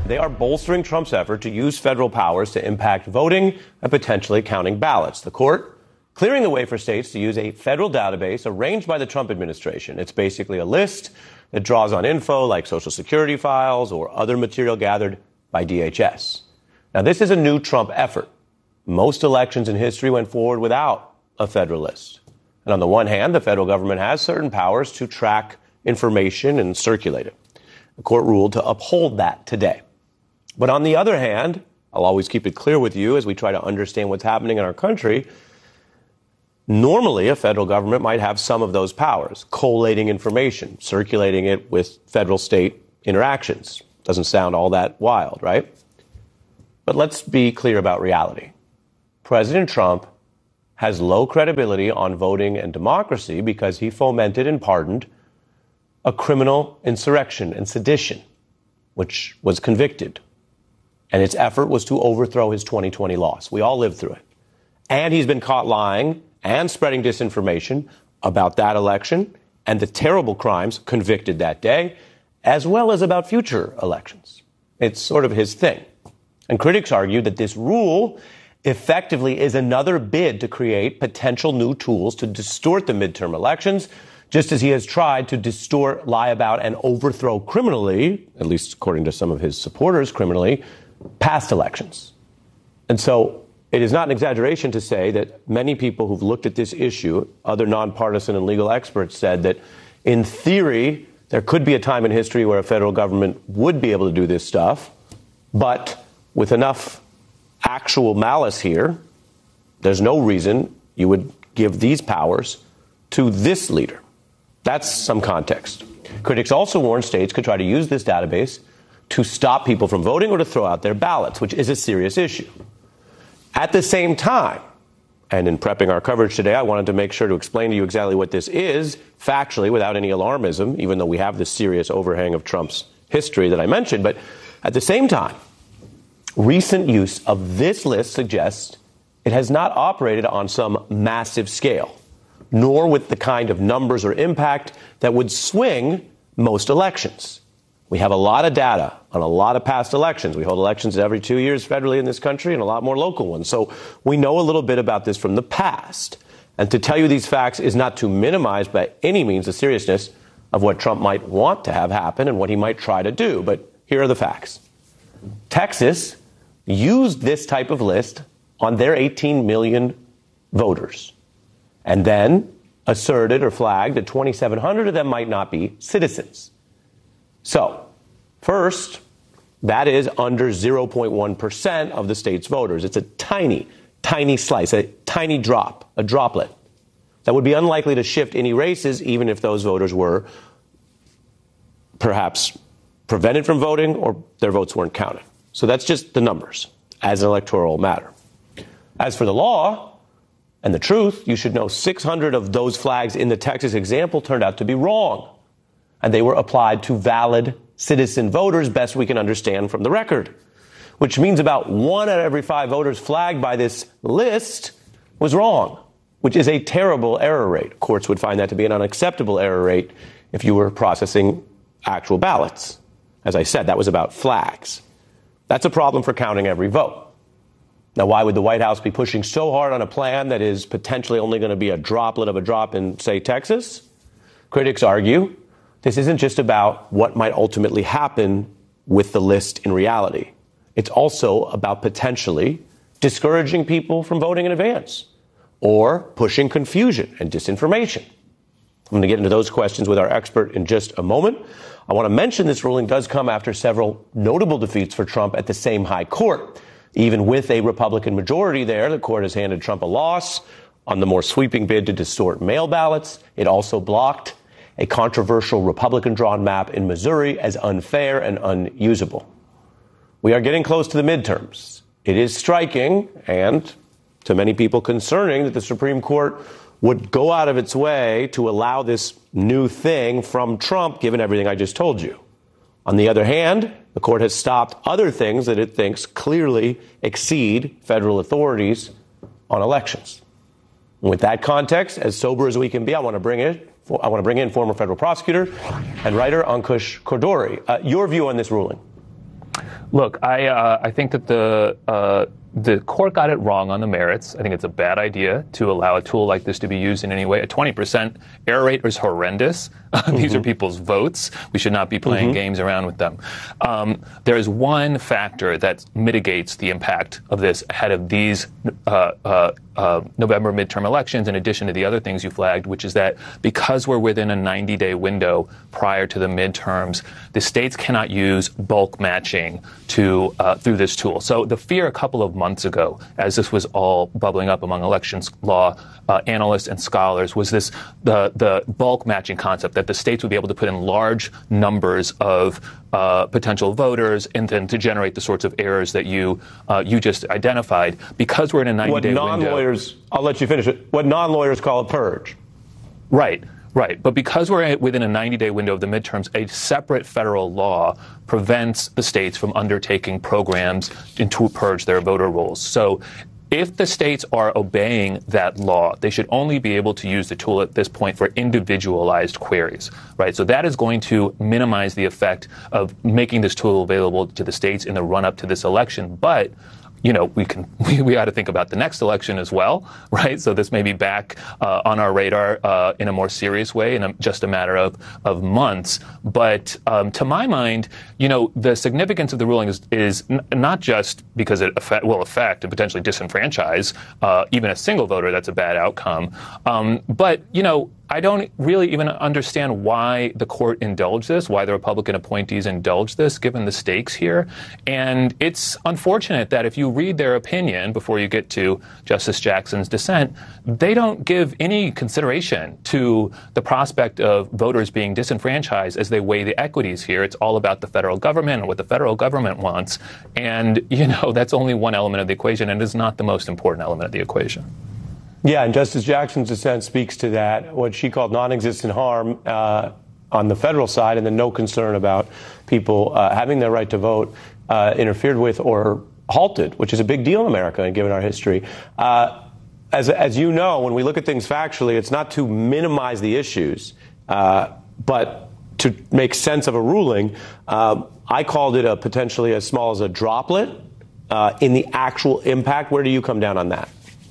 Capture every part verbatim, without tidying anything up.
They are bolstering Trump's effort to use federal powers to impact voting and potentially counting ballots. The court clearing the way for states to use a federal database arranged by the Trump administration. It's basically a list that draws on info like Social Security files or other material gathered by D H S. Now, this is a new Trump effort. Most elections in history went forward without a federal list. And on the one hand, the federal government has certain powers to track information and circulate it. The court ruled to uphold that today. But on the other hand, I'll always keep it clear with you as we try to understand what's happening in our country. Normally, a federal government might have some of those powers, collating information, circulating it with federal-state interactions. Doesn't sound all that wild, right? But let's be clear about reality. President Trump has low credibility on voting and democracy because he fomented and pardoned a criminal insurrection and sedition, which was convicted. And its effort was to overthrow his twenty twenty loss. We all lived through it. And he's been caught lying and spreading disinformation about that election and the terrible crimes convicted that day, as well as about future elections. It's sort of his thing. And critics argue that this rule effectively is another bid to create potential new tools to distort the midterm elections, just as he has tried to distort, lie about, and overthrow criminally, at least according to some of his supporters criminally, past elections. And so it is not an exaggeration to say that many people who've looked at this issue, other nonpartisan and legal experts, said that in theory, there could be a time in history where a federal government would be able to do this stuff, but with enough actual malice here, there's no reason you would give these powers to this leader. That's some context. Critics also warn states could try to use this database to stop people from voting or to throw out their ballots, which is a serious issue. At the same time, and in prepping our coverage today, I wanted to make sure to explain to you exactly what this is, factually, without any alarmism, even though we have this serious overhang of Trump's history that I mentioned. But at the same time, recent use of this list suggests it has not operated on some massive scale, nor with the kind of numbers or impact that would swing most elections. We have a lot of data on a lot of past elections. We hold elections every two years federally in this country and a lot more local ones. So we know a little bit about this from the past. And to tell you these facts is not to minimize by any means the seriousness of what Trump might want to have happen and what he might try to do. But here are the facts. Texas used this type of list on their eighteen million voters and then asserted or flagged that twenty-seven hundred of them might not be citizens. So, first, that is under zero point one percent of the state's voters. It's a tiny, tiny slice, a tiny drop, a droplet that would be unlikely to shift any races, even if those voters were perhaps prevented from voting or their votes weren't counted. So that's just the numbers as an electoral matter. As for the law and the truth, you should know six hundred of those flags in the Texas example turned out to be wrong. And they were applied to valid citizen voters, best we can understand from the record, which means about one out of every five voters flagged by this list was wrong, which is a terrible error rate. Courts would find that to be an unacceptable error rate if you were processing actual ballots. As I said, that was about flags. That's a problem for counting every vote. Now, why would the White House be pushing so hard on a plan that is potentially only going to be a droplet of a drop in, say, Texas? Critics argue this isn't just about what might ultimately happen with the list in reality. It's also about potentially discouraging people from voting in advance or pushing confusion and disinformation. I'm going to get into those questions with our expert in just a moment. I want to mention this ruling does come after several notable defeats for Trump at the same high court. Even with a Republican majority there, the court has handed Trump a loss on the more sweeping bid to distort mail ballots. It also blocked a controversial Republican-drawn map in Missouri as unfair and unusable. We are getting close to the midterms. It is striking and, to many people, concerning that the Supreme Court would go out of its way to allow this new thing from Trump, given everything I just told you. On the other hand, the court has stopped other things that it thinks clearly exceed federal authorities on elections. And with that context, as sober as we can be, I want to bring it. I want to bring in former federal prosecutor and writer Ankush Khordori. Uh, your view on this ruling? Look, I uh, I think that the uh, the court got it wrong on the merits. I think it's a bad idea to allow a tool like this to be used in any way. A twenty percent error rate is horrendous. Mm-hmm. These are people's votes. We should not be playing mm-hmm. games around with them. Um, there is one factor that mitigates the impact of this ahead of these uh, uh, uh, November midterm elections, in addition to the other things you flagged, which is that because we're within a ninety-day window prior to the midterms, the states cannot use bulk matching to uh, through this tool. So the fear a couple of months ago, as this was all bubbling up among elections law uh, analysts and scholars, was this the the bulk matching concept that the states would be able to put in large numbers of uh, potential voters and then to generate the sorts of errors that you uh, you just identified. Because we're in a ninety-day window. What non-lawyers, I'll let you finish it. What non-lawyers call a purge. Right. Right. But because we're within a ninety-day window of the midterms, a separate federal law prevents the states from undertaking programs to purge their voter rolls. So if the states are obeying that law, they should only be able to use the tool at this point for individualized queries, right? So that is going to minimize the effect of making this tool available to the states in the run-up to this election. But you know, we can we, we ought to think about the next election as well, right? So this may be back uh, on our radar uh, in a more serious way in a, just a matter of, of months. But um, to my mind, you know, the significance of the ruling is, is n- not just because it affect, will affect and potentially disenfranchise uh, even a single voter. That's a bad outcome. Um, but, you know, I don't really even understand why the court indulged this, why the Republican appointees indulged this, given the stakes here. And it's unfortunate that if you read their opinion before you get to Justice Jackson's dissent, they don't give any consideration to the prospect of voters being disenfranchised as they weigh the equities here. It's all about the federal government and what the federal government wants. And, you know, that's only one element of the equation and is not the most important element of the equation. Yeah, and Justice Jackson's dissent speaks to that, what she called non-existent harm uh, on the federal side, and then no concern about people uh, having their right to vote uh, interfered with or halted, which is a big deal in America, and given our history. Uh, as, as you know, when we look at things factually, it's not to minimize the issues, uh, but to make sense of a ruling. Uh, I called it a potentially as small as a droplet uh, in the actual impact. Where do you come down on that?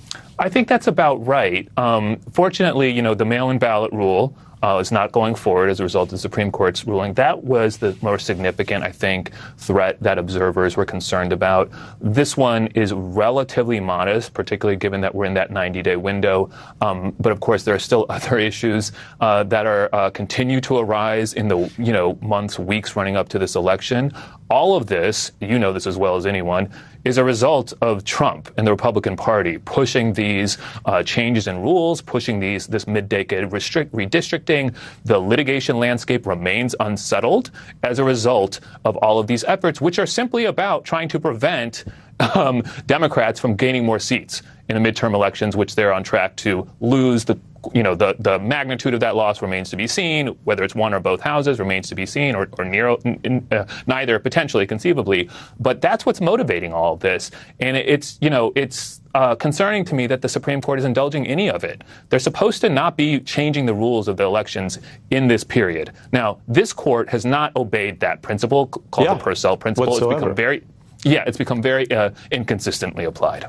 I think that's about right. Um, fortunately, you know, the mail-in ballot rule uh, is not going forward as a result of the Supreme Court's ruling. That was the more significant, I think, threat that observers were concerned about. This one is relatively modest, particularly given that we're in that ninety-day window. Um, but of course, there are still other issues uh, that are uh, continue to arise in the you know months, weeks running up to this election. All of this, you know this as well as anyone, is a result of Trump and the Republican Party pushing these uh, changes in rules, pushing these this mid-decade restrict, redistricting. The litigation landscape remains unsettled as a result of all of these efforts, which are simply about trying to prevent um, Democrats from gaining more seats in the midterm elections, which they're on track to lose. The you know, the, the magnitude of that loss remains to be seen. Whether it's one or both houses remains to be seen, or, or near, uh, neither, potentially, conceivably. But that's what's motivating all of this. And it's, you know, it's uh, concerning to me that the Supreme Court is indulging any of it. They're supposed to not be changing the rules of the elections in this period. Now, this court has not obeyed that principle, called yeah, the Purcell principle. Whatsoever. It's become very, yeah, it's become very uh, inconsistently applied.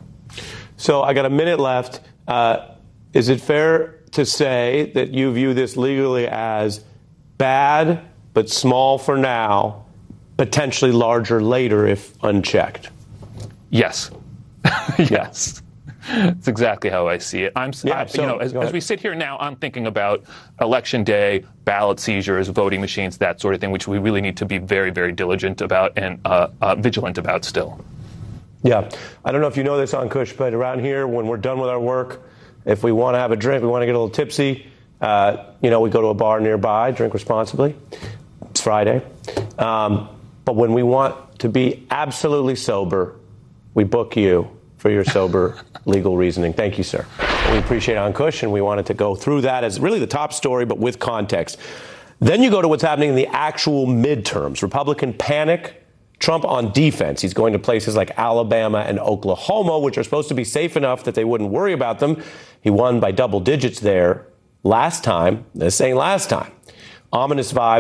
So I got a minute left. Uh, is it fair to say that you view this legally as bad, but small for now, potentially larger later if unchecked? Yes. Yes. That's exactly how I see it. I'm, yeah, I, so, you know, as, as we sit here now, I'm thinking about election day, ballot seizures, voting machines, that sort of thing, which we really need to be very, very diligent about and uh, uh, vigilant about still. Yeah. I don't know if you know this, Ankush, but around here, when we're done with our work, if we want to have a drink, we want to get a little tipsy, uh, you know, we go to a bar nearby, drink responsibly. It's Friday. Um, but when we want to be absolutely sober, we book you for your sober legal reasoning. Thank you, sir. We appreciate Ankush, and we wanted to go through that as really the top story, but with context. Then you go to what's happening in the actual midterms. Republican panic. Trump on defense. He's going to places like Alabama and Oklahoma, which are supposed to be safe enough that they wouldn't worry about them. He won by double digits there last time. This ain't last time. Ominous vibes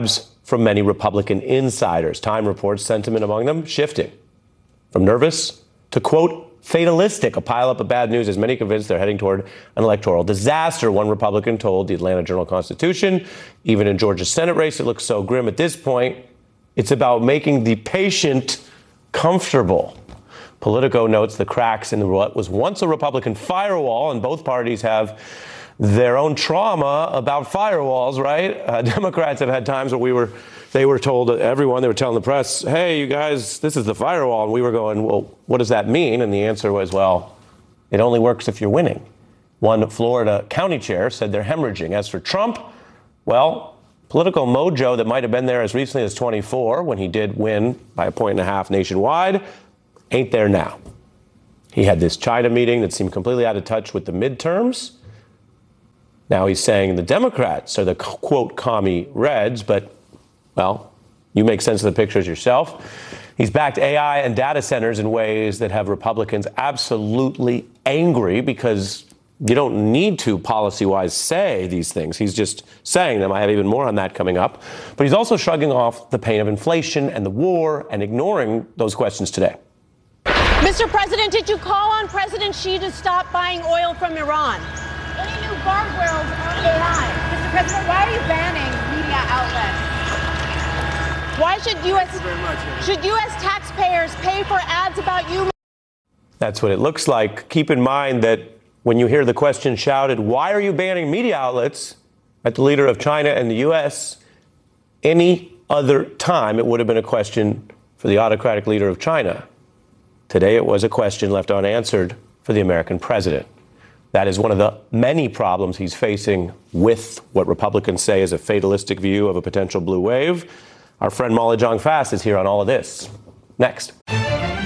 from many Republican insiders. Time reports sentiment among them shifting from nervous to, quote, fatalistic, a pileup of bad news as many convinced they're heading toward an electoral disaster. One Republican told the Atlanta Journal-Constitution, even in Georgia's Senate race, it looks so grim at this point. It's about making the patient comfortable. Politico notes the cracks in what was once a Republican firewall, and both parties have their own trauma about firewalls, right? Uh, Democrats have had times where we were, they were told, everyone, they were telling the press, hey, you guys, this is the firewall. And we were going, well, what does that mean? And the answer was, well, it only works if you're winning. One Florida county chair said they're hemorrhaging. As for Trump, well, political mojo that might have been there as recently as twenty-four, when he did win by a point and a half nationwide, ain't there now. He had this China meeting that seemed completely out of touch with the midterms. Now he's saying the Democrats are the, quote, commie Reds, but, well, you make sense of the pictures yourself. He's backed A I and data centers in ways that have Republicans absolutely angry because you don't need to, policy-wise, say these things. He's just saying them. I have even more on that coming up. But he's also shrugging off the pain of inflation and the war and ignoring those questions today. Mister President, did you call on President Xi to stop buying oil from Iran? Any new guardrails on A I? Mister President, why are you banning media outlets? Why should U S should U S taxpayers pay for ads about you? That's what it looks like. Keep in mind that when you hear the question shouted, why are you banning media outlets at the leader of China and the U S, any other time it would have been a question for the autocratic leader of China. Today it was a question left unanswered for the American president. That is one of the many problems he's facing with what Republicans say is a fatalistic view of a potential blue wave. Our friend Molly Jong-Fast is here on all of this. Next.